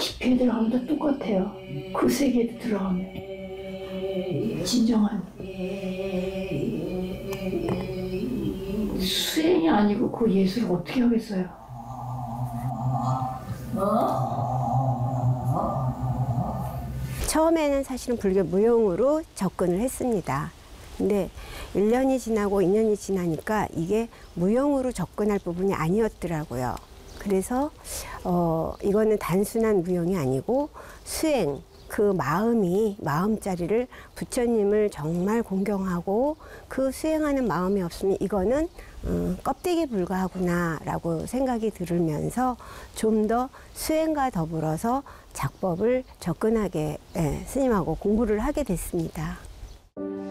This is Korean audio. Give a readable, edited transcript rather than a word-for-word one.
깊이 들어가면 똑같아요. 그 세계에 들어가면 진정한 수행이 아니고 그 예술을 어떻게 하겠어요? 처음에는 사실은 불교 무용으로 접근을 했습니다. 근데 1년이 지나고 2년이 지나니까 이게 무용으로 접근할 부분이 아니었더라고요. 그래서 이거는 단순한 무용이 아니고 수행, 그 마음자리를 부처님을 정말 공경하고 그 수행하는 마음이 없으면 이거는 껍데기에 불과하구나 라고 생각이 들으면서 좀 더 수행과 더불어서 작법을 접근하게 스님하고 공부를 하게 됐습니다.